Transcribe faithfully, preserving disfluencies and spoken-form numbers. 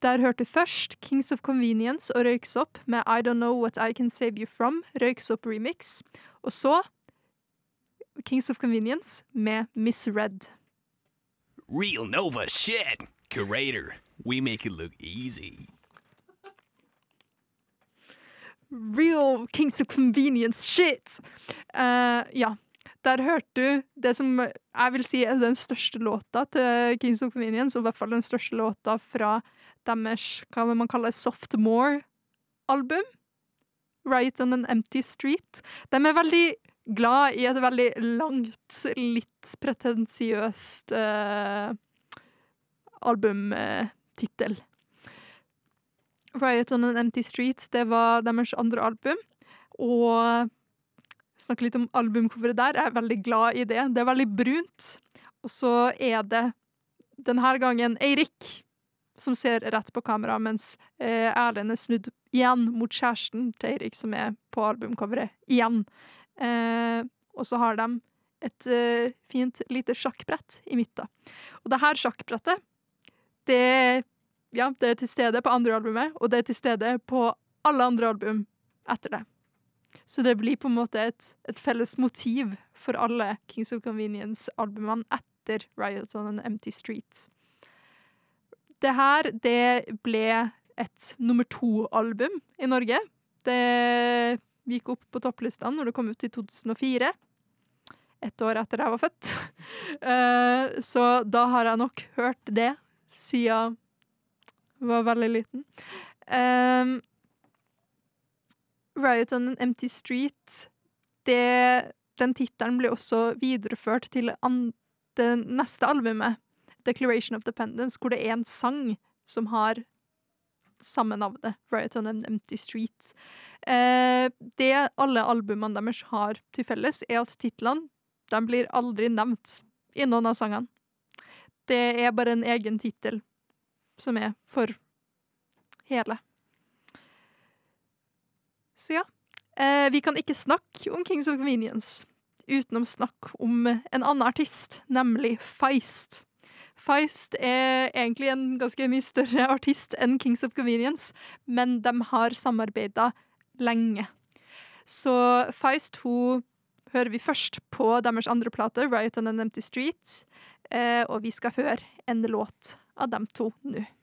Der hørte du først Kings of Convenience og Røyksopp med I Don't Know What I Can Save You From, Røyksopp remix. Og så Kings of Convenience med Miss Red. Real Nova shit! Curator, we make it look easy. Real Kings of Convenience shit! Uh, ja, der hørte du det som jeg vil si er den største låta til Kings of Convenience, og i hvert fall den største låta fra deres, hva vil man kalle sophomore-album. Riot on an Empty Street. De er veldig glad i et veldig langt, litt pretensiøst uh, albumtitel. Riot on an Empty Street, det var deres andre album, og snakke litt om albumcoveret der, jeg er veldig glad i det. Det er veldig brunt, og så er det denne gangen Eirik som ser rett på kamera, mens eh, Erlend er snudd igjen mot kjæresten til Eirik, som er på albumcoveret igjen. Eh, og så har de et eh, fint lite sjakkbrett i midten. Og det her sjakkbrettet, det, ja, det er til stede på andre albumet, og det er til stede på alle andre album etter det. Så det blir på en måte et, et felles motiv for alle Kings of Convenience-albumene etter Riot on an Empty Street. Det her, det ble et nummer to-album i Norge. Det gikk opp på topplistene når det kom ut i to tusen og fire. Et år etter jeg var født. Uh, så da har jeg nok hørt det siden jeg var veldig liten. Um, Riot on an Empty Street, det, den titelen ble også videreført til an, det neste albumet, Declaration of Dependence, hvor det er en sang som har samme navnet, Riot on an Empty Street. Eh, det alle albumene deres har til felles er at titlene, de blir aldri nevnt i noen av sangene. Det er bare en egen titel som er for hele. Så ja, eh, vi kan ikke snakke om Kings of Convenience utenom snakk om en annen artist, nemlig Feist. Feist er egentlig en ganske mye større artist enn Kings of Convenience, men de har samarbeidet lenge. Så Feist, hun hører vi først på deres andre plate, Riot on an Empty Street, eh, og vi skal høre en låt av dem to nå.